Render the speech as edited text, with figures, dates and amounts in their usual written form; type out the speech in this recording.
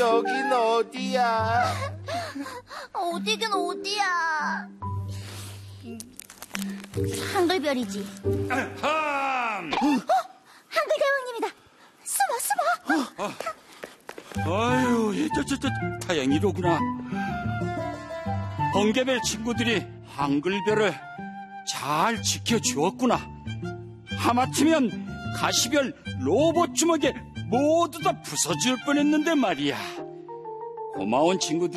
여긴 어디야? 어디긴 어디야? 한글별이지. 한글 대왕님이다. 숨어. 아유, 다행이로구나. 번개별 친구들이 한글별을 잘 지켜주었구나. 하마터면 가시별 로봇 주먹에 모두 다 부서질 뻔했는데 말이야. 고마운 친구들.